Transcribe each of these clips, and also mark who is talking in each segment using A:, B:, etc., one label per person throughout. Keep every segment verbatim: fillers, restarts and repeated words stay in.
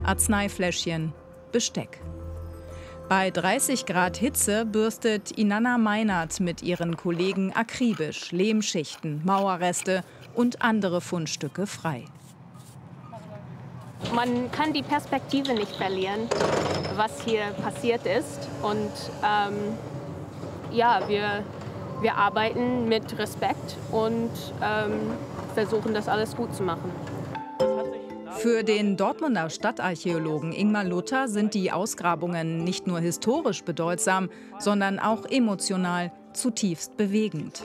A: Arzneifläschchen, Besteck. Bei dreißig Grad Hitze bürstet Inanna Meinert mit ihren Kollegen akribisch Lehmschichten, Mauerreste und andere Fundstücke frei.
B: Man kann die Perspektive nicht verlieren, was hier passiert ist. Und ähm, ja, wir, wir arbeiten mit Respekt und ähm, versuchen, das alles gut zu machen.
A: Für den Dortmunder Stadtarchäologen Ingmar Luther sind die Ausgrabungen nicht nur historisch bedeutsam, sondern auch emotional zutiefst bewegend.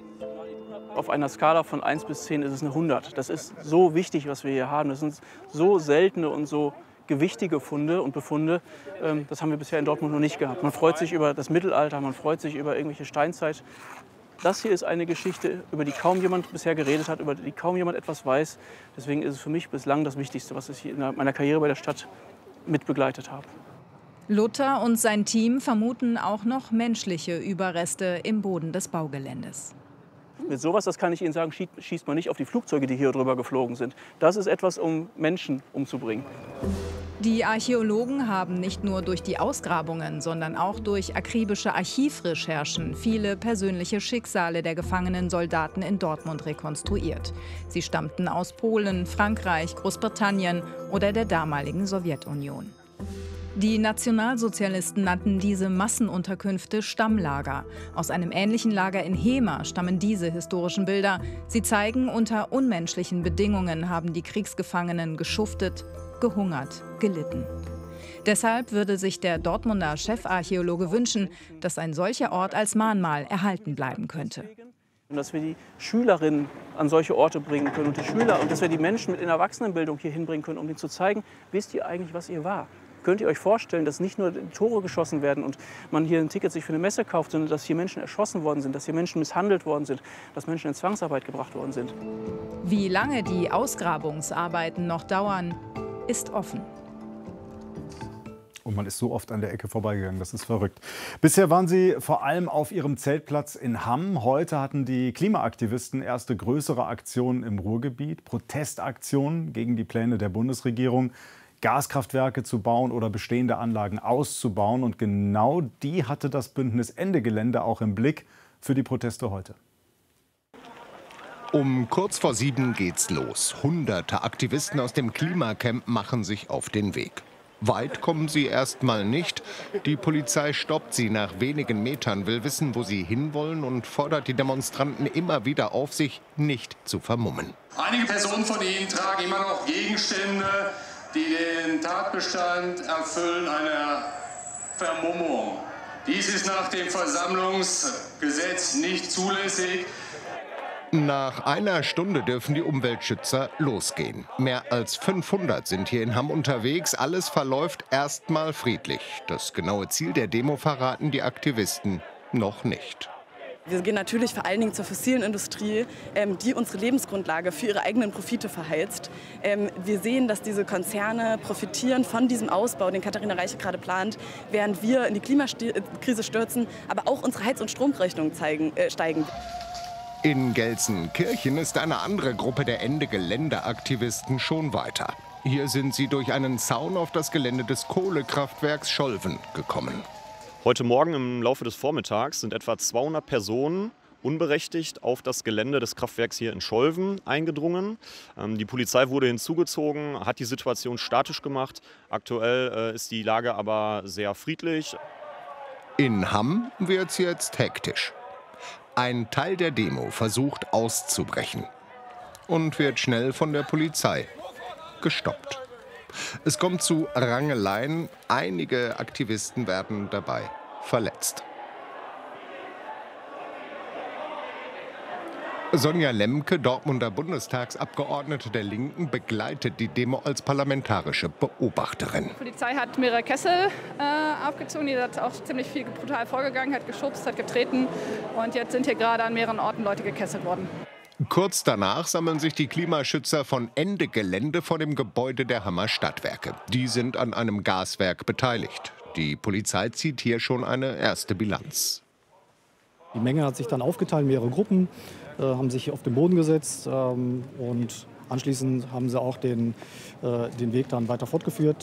C: Auf einer Skala von eins bis zehn ist es eine hundert. Das ist so wichtig, was wir hier haben. Das sind so seltene und so gewichtige Funde und Befunde. Das haben wir bisher in Dortmund noch nicht gehabt. Man freut sich über das Mittelalter, man freut sich über irgendwelche Steinzeit. Das hier ist eine Geschichte, über die kaum jemand bisher geredet hat, über die kaum jemand etwas weiß. Deswegen ist es für mich bislang das Wichtigste, was ich hier in meiner Karriere bei der Stadt mitbegleitet habe.
A: Luther und sein Team vermuten auch noch menschliche Überreste im Boden des Baugeländes.
C: Mit sowas, das kann ich Ihnen sagen, schießt man nicht auf die Flugzeuge, die hier drüber geflogen sind. Das ist etwas, um Menschen umzubringen.
A: Die Archäologen haben nicht nur durch die Ausgrabungen, sondern auch durch akribische Archivrecherchen viele persönliche Schicksale der gefangenen Soldaten in Dortmund rekonstruiert. Sie stammten aus Polen, Frankreich, Großbritannien oder der damaligen Sowjetunion. Die Nationalsozialisten nannten diese Massenunterkünfte Stammlager. Aus einem ähnlichen Lager in Hemer stammen diese historischen Bilder. Sie zeigen, unter unmenschlichen Bedingungen haben die Kriegsgefangenen geschuftet, gehungert, gelitten. Deshalb würde sich der Dortmunder Chefarchäologe wünschen, dass ein solcher Ort als Mahnmal erhalten bleiben könnte.
C: Und dass wir die Schülerinnen an solche Orte bringen können und die Schüler und dass wir die Menschen mit in Erwachsenenbildung hier hinbringen können, um ihnen zu zeigen, wisst ihr eigentlich, was ihr war? Könnt ihr euch vorstellen, dass nicht nur die Tore geschossen werden und man hier ein Ticket sich für eine Messe kauft, sondern dass hier Menschen erschossen worden sind, dass hier Menschen misshandelt worden sind, dass Menschen in Zwangsarbeit gebracht worden sind?
A: Wie lange die Ausgrabungsarbeiten noch dauern, ist offen.
D: Und man ist so oft an der Ecke vorbeigegangen, das ist verrückt. Bisher waren Sie vor allem auf Ihrem Zeltplatz in Hamm. Heute hatten die Klimaaktivisten erste größere Aktionen im Ruhrgebiet, Protestaktionen gegen die Pläne der Bundesregierung, Gaskraftwerke zu bauen oder bestehende Anlagen auszubauen. Und genau die hatte das Bündnis Ende Gelände auch im Blick für die Proteste heute.
E: Um kurz vor sieben geht's los. Hunderte Aktivisten aus dem Klimacamp machen sich auf den Weg. Weit kommen sie erst mal nicht. Die Polizei stoppt sie nach wenigen Metern, will wissen, wo sie hinwollen und fordert die Demonstranten immer wieder auf, sich nicht zu vermummen.
F: Einige Personen von ihnen tragen immer noch Gegenstände, die den Tatbestand erfüllen einer Vermummung. Dies ist nach dem Versammlungsgesetz nicht zulässig.
E: Nach einer Stunde dürfen die Umweltschützer losgehen. Mehr als fünfhundert sind hier in Hamm unterwegs. Alles verläuft erstmal friedlich. Das genaue Ziel der Demo verraten die Aktivisten noch nicht.
G: Wir gehen natürlich vor allen Dingen zur fossilen Industrie, ähm, die unsere Lebensgrundlage für ihre eigenen Profite verheizt. Ähm, wir sehen, dass diese Konzerne profitieren von diesem Ausbau, den Katharina Reiche gerade plant, während wir in die Klimakrise stürzen, aber auch unsere Heiz- und Stromrechnungen zeigen, äh, steigen.
E: In Gelsenkirchen ist eine andere Gruppe der Ende-Gelände-Aktivisten schon weiter. Hier sind sie durch einen Zaun auf das Gelände des Kohlekraftwerks Scholven gekommen.
H: Heute Morgen im Laufe des Vormittags sind etwa zweihundert Personen unberechtigt auf das Gelände des Kraftwerks hier in Scholven eingedrungen. Die Polizei wurde hinzugezogen, hat die Situation statisch gemacht. Aktuell ist die Lage aber sehr friedlich.
E: In Hamm wird's jetzt hektisch. Ein Teil der Demo versucht auszubrechen und wird schnell von der Polizei gestoppt. Es kommt zu Rangeleien. Einige Aktivisten werden dabei verletzt. Sonja Lemke, Dortmunder Bundestagsabgeordnete der Linken, begleitet die Demo als parlamentarische Beobachterin.
I: Die Polizei hat mehrere Kessel äh, aufgezogen, die hat auch ziemlich viel brutal vorgegangen, hat geschubst, hat getreten und jetzt sind hier gerade an mehreren Orten Leute gekesselt worden.
E: Kurz danach sammeln sich die Klimaschützer von Ende Gelände vor dem Gebäude der Hammer Stadtwerke. Die sind an einem Gaswerk beteiligt. Die Polizei zieht hier schon eine erste Bilanz.
J: Die Menge hat sich dann aufgeteilt, mehrere Gruppen, äh, haben sich auf den Boden gesetzt ähm, und anschließend haben sie auch den, äh, den Weg dann weiter fortgeführt.